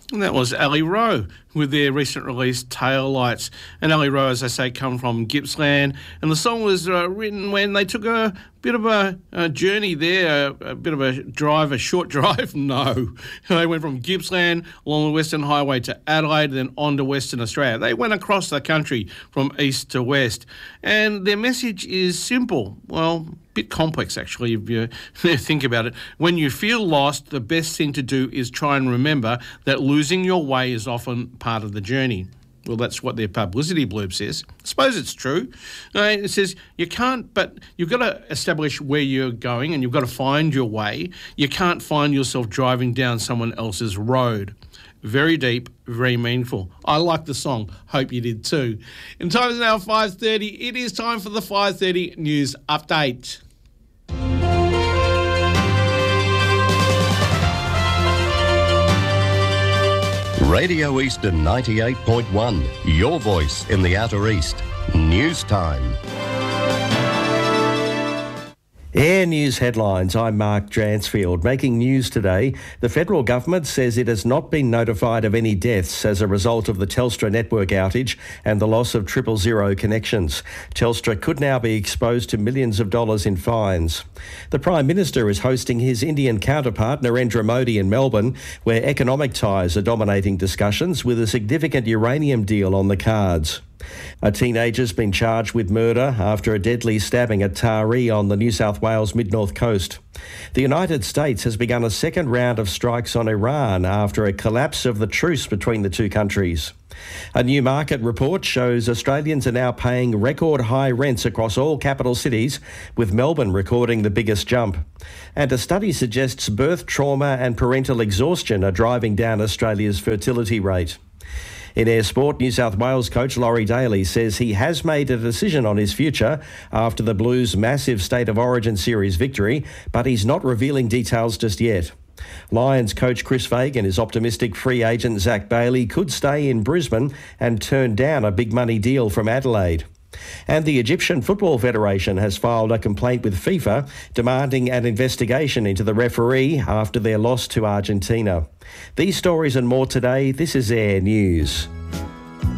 And that was Ali Rowe with their recent release Tail Lights. And Ali Rowe, as I say, come from Gippsland. And the song was written when they took a bit of a journey there, a bit of a drive, a short drive. No. They went from Gippsland along the Western Highway to Adelaide, then on to Western Australia. They went across the country from east to west. And their message is simple. Well, bit complex actually if you think about it. When you feel lost, the best thing to do is try and remember that losing your way is often part of the journey. Well, that's what their publicity blurb says. I suppose it's true. It says you can't, but you've got to establish where you're going and you've got to find your way. You can't find yourself driving down someone else's road. Very deep, very meaningful. I like the song. Hope you did too. And time is now 5:30. It is time for the 5:30 News Update. Radio Eastern 98.1, your voice in the Outer East. News time. Air News headlines. I'm Mark Dransfield. Making news today, the federal government says it has not been notified of any deaths as a result of the Telstra network outage and the loss of 000 connections. Telstra could now be exposed to millions of dollars in fines. The Prime Minister is hosting his Indian counterpart Narendra Modi in Melbourne, where economic ties are dominating discussions with a significant uranium deal on the cards. A teenager's been charged with murder after a deadly stabbing at Taree on the New South Wales mid-north coast. The United States has begun a second round of strikes on Iran after a collapse of the truce between the two countries. A new market report shows Australians are now paying record high rents across all capital cities, with Melbourne recording the biggest jump. And a study suggests birth trauma and parental exhaustion are driving down Australia's fertility rate. In Air Sport, New South Wales coach Laurie Daly says he has made a decision on his future after the Blues' massive State of Origin series victory, but he's not revealing details just yet. Lions coach Chris Fagan is optimistic free agent Zach Bailey could stay in Brisbane and turn down a big money deal from Adelaide. And the Egyptian Football Federation has filed a complaint with FIFA demanding an investigation into the referee after their loss to Argentina. These stories and more today. This is Air News.